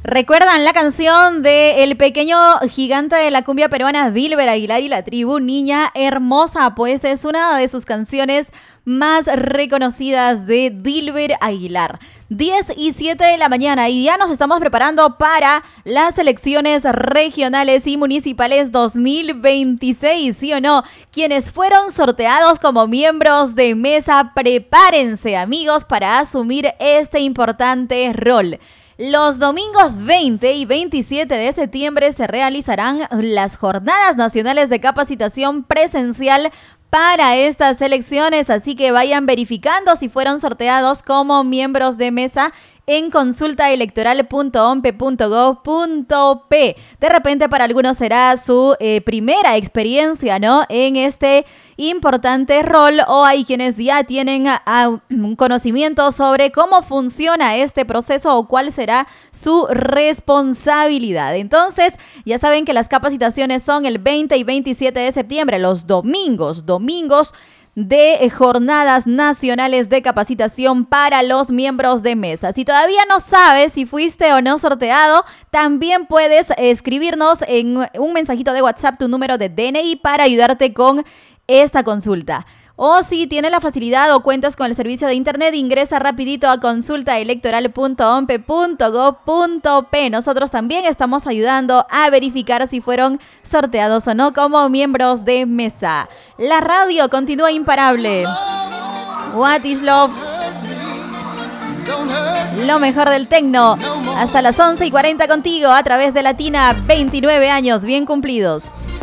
¿Recuerdan la canción de el pequeño gigante de la cumbia peruana, Dilber Aguilar y la tribu Niña Hermosa? Pues es una de sus canciones más reconocidas de Dilber Aguilar. 10:07 de la mañana y ya nos estamos preparando para las elecciones regionales y municipales 2026, ¿sí o no? Quienes fueron sorteados como miembros de mesa, prepárense, amigos, para asumir este importante rol. Los domingos 20 y 27 de septiembre se realizarán las Jornadas Nacionales de Capacitación Presencial para estas elecciones, así que vayan verificando si fueron sorteados como miembros de mesa en consultaelectoral.ompe.gov.p. De repente para algunos será su primera experiencia, ¿no?, en este importante rol, o hay quienes ya tienen un conocimiento sobre cómo funciona este proceso o cuál será su responsabilidad. Entonces, ya saben que las capacitaciones son el 20 y 27 de septiembre, los domingos de jornadas nacionales de capacitación para los miembros de mesa. Si todavía no sabes si fuiste o no sorteado, también puedes escribirnos en un mensajito de WhatsApp tu número de DNI para ayudarte con esta consulta. O si tienes la facilidad o cuentas con el servicio de internet, ingresa rapidito a consultaelectoral.ompe.gov.p. Nosotros también estamos ayudando a verificar si fueron sorteados o no como miembros de mesa. La radio continúa imparable. What is Love? Lo mejor del tecno. Hasta las 11:40 contigo a través de Latina. 29 años bien cumplidos.